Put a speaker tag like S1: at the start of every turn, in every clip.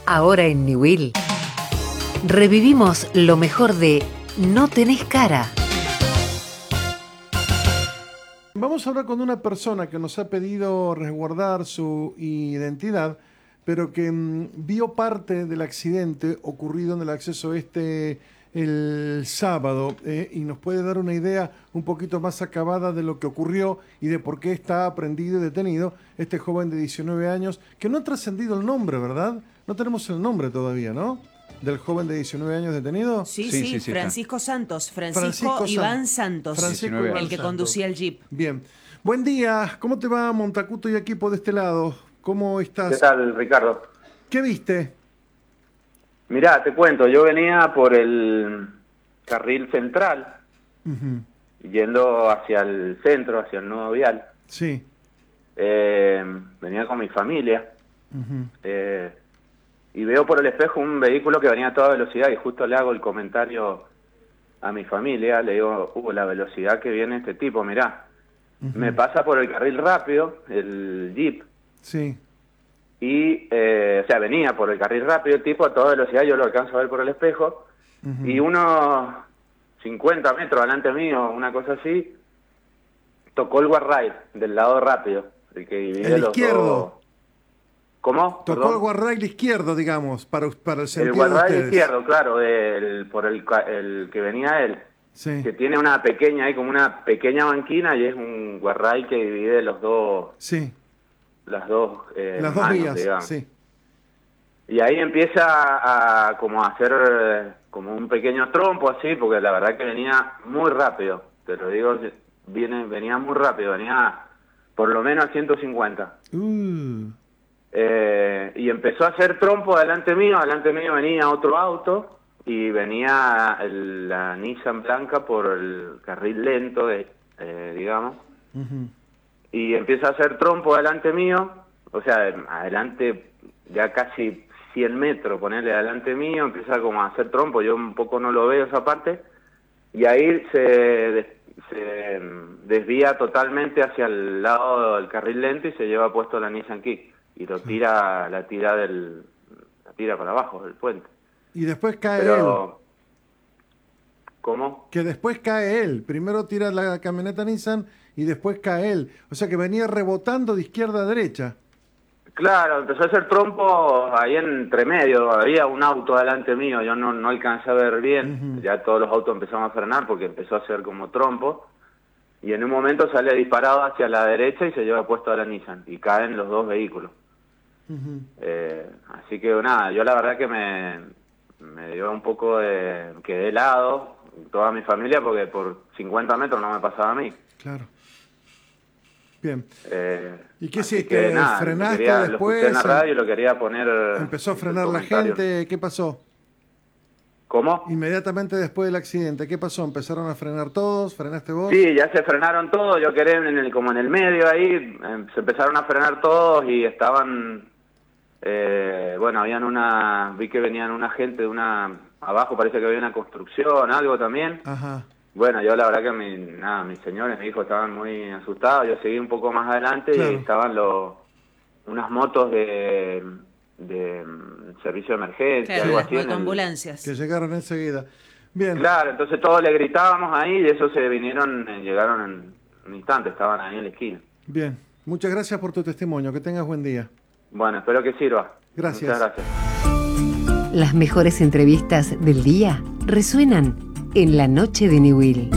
S1: Ahora en Niwil revivimos lo mejor de No Tenés Cara.
S2: Vamos a hablar con una persona que nos ha pedido resguardar su identidad, pero que vio parte del accidente ocurrido en el acceso el sábado y nos puede dar una idea un poquito más acabada de lo que ocurrió y de por qué está aprendido y detenido este joven de 19 años, que no ha trascendido el nombre, ¿verdad? No tenemos el nombre todavía, ¿no? Del joven de 19 años detenido.
S3: Sí, Francisco Santos. Francisco Iván Santos.
S2: Francisco
S3: el
S2: Iván
S3: que
S2: Santos.
S3: conducía el jeep.
S2: Bien. Buen día. ¿Cómo te va, Montacuto y equipo de este lado? ¿Cómo estás?
S4: ¿Qué tal, Ricardo?
S2: ¿Qué viste?
S4: Mirá, te cuento, yo venía por el carril central, yendo hacia el centro, hacia el nuevo vial.
S2: Sí.
S4: Venía con mi familia. Y veo por el espejo un vehículo que venía a toda velocidad y justo le hago el comentario a mi familia, le digo, la velocidad que viene este tipo, mirá. Me pasa por el carril rápido, el jeep.
S2: Sí.
S4: Y, venía por el carril rápido el tipo a toda velocidad, yo lo alcanzo a ver por el espejo, y unos 50 metros delante mío, una cosa así, tocó el guardrail del lado rápido, el que divide los
S2: izquierdo.
S4: dos. ¿Cómo?
S2: Tocó
S4: Perdón.
S2: el guardrail izquierdo, digamos, para el sentido
S4: El guardrail
S2: de ustedes.
S4: izquierdo, claro, por el que venía él.
S2: Sí.
S4: Que tiene una pequeña, hay como una pequeña banquina y es un guardrail que divide los dos.
S2: Sí.
S4: Las dos
S2: Las dos
S4: manos,
S2: vías,
S4: digamos.
S2: sí.
S4: Y ahí empieza a como a hacer como un pequeño trompo así, porque la verdad que venía muy rápido, te lo digo, venía muy rápido, venía por lo menos a 150. Y empezó a hacer trompo delante mío venía otro auto y venía la Nissan blanca por el carril lento, digamos. Y empieza a hacer trompo delante mío, o sea, adelante ya casi 100 metros, ponerle delante mío, empieza como a hacer trompo, yo un poco no lo veo esa parte, y ahí se desvía totalmente hacia el lado del carril lento y se lleva puesto la Nissan Kick, y lo tira, la tira para abajo del puente.
S2: Y después cae
S4: Pero,
S2: él.
S4: ¿cómo?
S2: Que después cae él. Primero tira la camioneta Nissan y después cae él. O sea que venía rebotando de izquierda a derecha.
S4: Claro, empezó a hacer trompo ahí entre medio, había un auto delante mío, yo no alcancé a ver bien, ya todos los autos empezaron a frenar porque empezó a hacer como trompo, y en un momento sale disparado hacia la derecha y se lleva puesto a la Nissan, y caen los dos vehículos. Así que nada, yo la verdad que me dio un poco quedé helado, toda mi familia, porque por 50 metros no me pasaba a mí.
S2: Claro. Bien. ¿Y qué
S4: Así
S2: hiciste?
S4: nada,
S2: ¿Frenaste
S4: lo
S2: después?
S4: escuché en la radio y lo quería poner.
S2: ¿Empezó a frenar
S4: el
S2: la
S4: comentario.
S2: gente? ¿Qué pasó?
S4: ¿Cómo?
S2: Inmediatamente después del accidente, ¿qué pasó? ¿Empezaron a frenar todos? ¿Frenaste vos?
S4: Sí, ya se frenaron todos, yo quedé como en el medio ahí, se empezaron a frenar todos y estaban, vi que venían una gente abajo parece que había una construcción, algo también.
S2: Ajá.
S4: Bueno, yo la verdad que mis señores, mis hijos estaban muy asustados, yo seguí un poco más adelante
S2: Claro.
S4: y estaban unas motos de servicio de emergencia,
S3: Claro,
S4: algo
S3: las
S4: así.
S3: motoambulancias.
S2: Que llegaron enseguida. Bien.
S4: Claro, entonces todos le gritábamos ahí y eso llegaron en un instante, estaban ahí en la esquina.
S2: Bien. Muchas gracias por tu testimonio. Que tengas buen día.
S4: Bueno, espero que sirva.
S2: Gracias.
S4: Muchas gracias.
S1: Las mejores entrevistas del día resuenan en la noche de Niwil.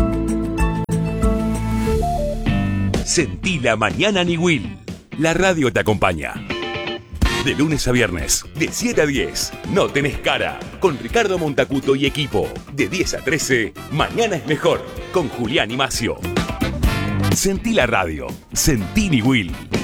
S5: Sentí la mañana Niwil. La radio te acompaña. De lunes a viernes, de 7 a 10, No Tenés Cara, con Ricardo Montacuto y equipo. De 10 a 13, Mañana es Mejor, con Julián y Macio. Sentí la radio, sentí Niwil.